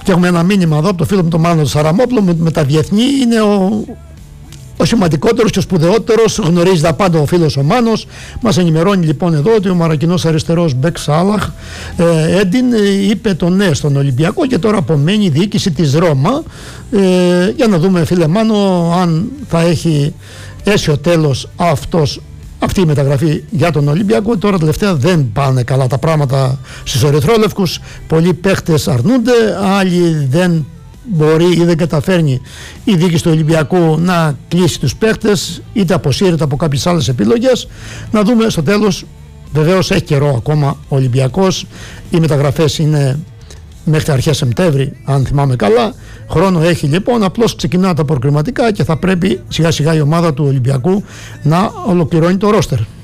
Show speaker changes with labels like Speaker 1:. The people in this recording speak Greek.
Speaker 1: Και έχουμε ένα μήνυμα εδώ από το φίλο μου τον Μάνο Σαραμόπουλο, με τα διεθνή είναι ο σημαντικότερος και ο σπουδαιότερος, γνωρίζει τα πάντα ο φίλος ο Μάνος. Μας ενημερώνει λοιπόν εδώ ότι ο Μαροκινός αριστερός Μπεκ Σάλαχ Έντιν είπε το ναι στον Ολυμπιακό και τώρα απομένει η διοίκηση της Ρώμα. Για να δούμε, φίλε Μάνο, αν θα έχει αίσιο τέλος αυτή η μεταγραφή για τον Ολυμπιακό. Τώρα τελευταία δεν πάνε καλά τα πράγματα στους ερυθρόλευκους. Πολλοί παίχτες αρνούνται, άλλοι δεν μπορεί ή δεν καταφέρνει η διοίκηση του Ολυμπιακού να κλείσει τους παίχτες, είτε αποσύρεται από κάποιες άλλες επιλογές. Να δούμε στο τέλος. Βεβαίως έχει καιρό ακόμα ο Ολυμπιακός, οι μεταγραφές είναι μέχρι αρχές Σεπτέμβρη, αν θυμάμαι καλά. Χρόνο έχει λοιπόν, απλώς ξεκινά τα προκριματικά και θα πρέπει σιγά σιγά η ομάδα του Ολυμπιακού να ολοκληρώνει το ρόστερ.